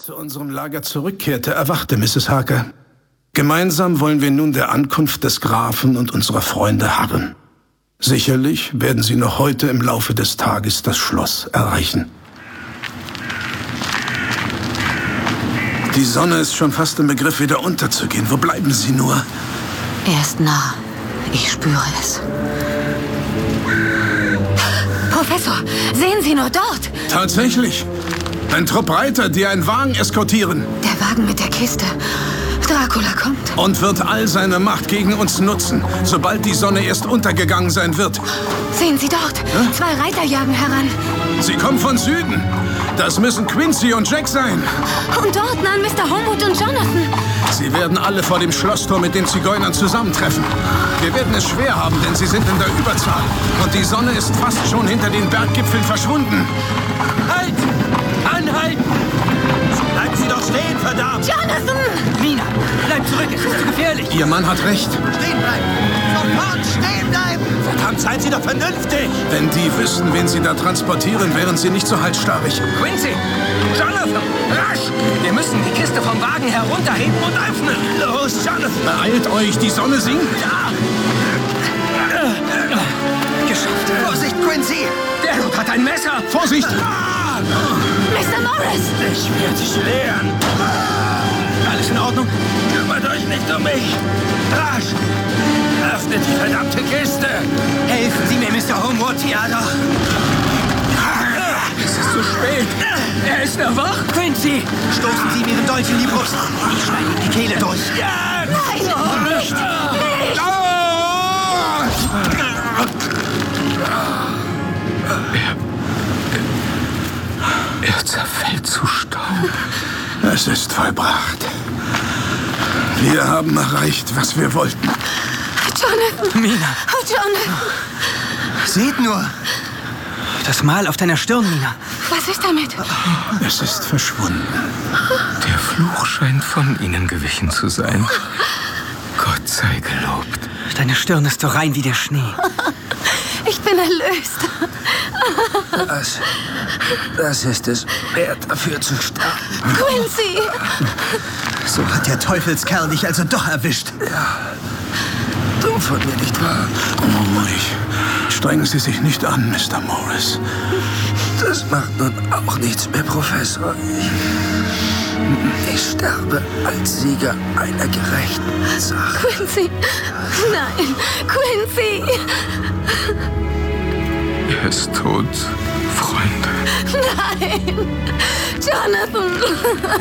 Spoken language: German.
zu unserem Lager zurückkehrte, erwachte Mrs. Harker. Gemeinsam wollen wir nun der Ankunft des Grafen und unserer Freunde harren. Sicherlich werden sie noch heute im Laufe des Tages das Schloss erreichen. Die Sonne ist schon fast im Begriff, wieder unterzugehen. Wo bleiben sie nur? Er ist nah. Ich spüre es. Professor, sehen Sie nur dort! Tatsächlich. Ein Trupp Reiter, die einen Wagen eskortieren. Der Wagen mit der Kiste. Dracula kommt. Und wird all seine Macht gegen uns nutzen, sobald die Sonne erst untergegangen sein wird. Sehen Sie dort. Hä? 2 Reiter jagen heran. Sie kommen von Süden. Das müssen Quincy und Jack sein. Und dort nahen Mr. Homewood und Jonathan. Sie werden alle vor dem Schlosstor mit den Zigeunern zusammentreffen. Wir werden es schwer haben, denn sie sind in der Überzahl. Und die Sonne ist fast schon hinter den Berggipfeln verschwunden. Halt! Anhalten! Bleiben Sie doch stehen, verdammt! Jonathan! Mina, bleib zurück, es ist zu gefährlich! Ihr Mann hat recht. Stehen bleiben! Sofort stehen bleiben! Verdammt, seien Sie doch vernünftig! Wenn die wüssten, wen sie da transportieren, wären sie nicht so halsstarrig. Quincy! Jonathan! Rasch! Wir müssen die Kiste vom Wagen herunterheben und öffnen! Los, Jonathan! Beeilt euch, die Sonne sinkt. Ja! Geschafft! Vorsicht, Quincy! Der Dude hat ein Messer! Vorsicht! Mr. Morris! Ich werde dich lehren! Alles in Ordnung? Kümmert euch nicht um mich! Rasch! Öffnet die verdammte Kiste! Helfen Sie mir, Mr. Homewood! Ja, doch! Es ist zu spät! Er ist erwacht! Quincy! Stoßen Sie mir den Dolch in die Brust! Ich schneide ihm die Kehle durch! Ja! Nein, nicht! Er zerfällt zu Staub. Es ist vollbracht. Wir haben erreicht, was wir wollten. Jonathan! Mina! Oh, Jonathan! Seht nur! Das Mal auf deiner Stirn, Mina. Was ist damit? Es ist verschwunden. Der Fluch scheint von ihnen gewichen zu sein. Gott sei gelobt. Deine Stirn ist so rein wie der Schnee. Ich bin erlöst. Das ist es wert, dafür zu sterben. Quincy! So hat der Teufelskerl dich also doch erwischt. Ja. Dumm von mir, nicht wahr? Ruhig. Strengen Sie sich nicht an, Mr. Morris. Das macht nun auch nichts mehr, Professor. Ich sterbe als Sieger einer gerechten Sache. Quincy! Nein! Quincy! Er ist tot, Freunde. Nein! Jonathan!